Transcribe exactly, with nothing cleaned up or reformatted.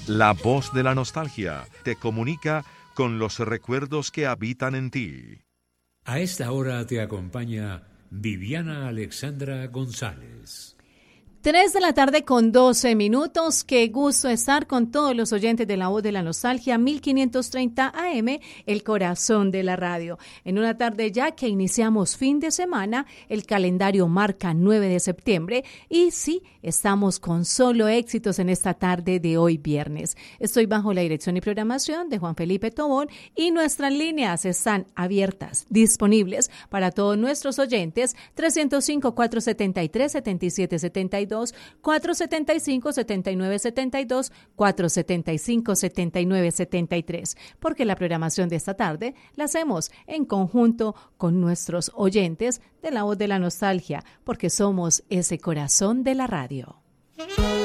La voz de la nostalgia te comunica con los recuerdos que habitan en ti. A esta hora te acompaña Viviana Alexandra González. Tres de la tarde con doce minutos. Qué gusto estar con todos los oyentes de La Voz de la Nostalgia, mil quinientos treinta A M, el corazón de la radio. En una tarde ya que iniciamos fin de semana, el calendario marca nueve de septiembre y sí, estamos con solo éxitos en esta tarde de hoy viernes. Estoy bajo la dirección y programación de Juan Felipe Tobón y nuestras líneas están abiertas, disponibles para todos nuestros oyentes, trescientos cinco, cuatrocientos setenta y tres, setenta y siete setenta y dos, cuatrocientos setenta y cinco, setenta y nueve setenta y dos, cuatrocientos setenta y cinco, setenta y nueve setenta y tres, porque la programación de esta tarde la hacemos en conjunto con nuestros oyentes de La Voz de la Nostalgia, porque somos ese corazón de la radio.